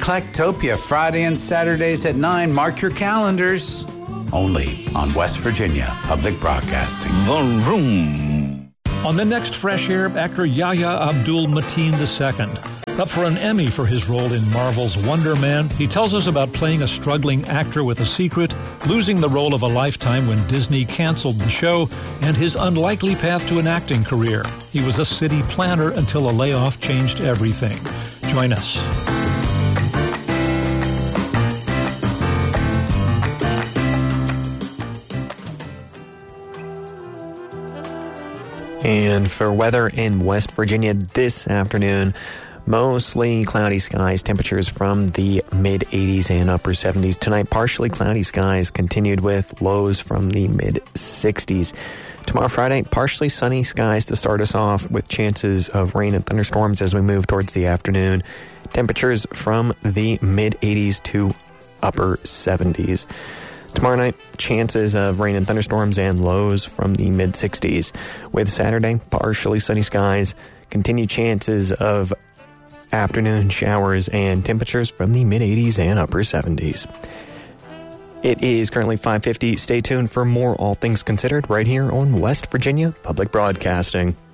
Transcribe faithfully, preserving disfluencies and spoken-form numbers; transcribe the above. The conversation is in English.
Eclectopia, Friday and Saturdays at nine. Mark your calendars. Only on West Virginia Public Broadcasting. Vroom, vroom. On the next Fresh Air, actor Yahya Abdul-Mateen the Second. Up for an Emmy for his role in Marvel's Wonder Man, he tells us about playing a struggling actor with a secret, losing the role of a lifetime when Disney canceled the show, and his unlikely path to an acting career. He was a city planner until a layoff changed everything. Join us. And for weather in West Virginia this afternoon, mostly cloudy skies, temperatures from the mid eighties and upper seventies. Tonight, partially cloudy skies continued with lows from the mid sixties. Tomorrow, Friday, partially sunny skies to start us off with chances of rain and thunderstorms as we move towards the afternoon. Temperatures from the mid eighties to upper seventies. Tomorrow night, chances of rain and thunderstorms and lows from the mid sixties. With Saturday, partially sunny skies, continued chances of afternoon showers and temperatures from the mid eighties and upper seventies. It is currently five fifty. Stay tuned for more All Things Considered right here on West Virginia Public Broadcasting.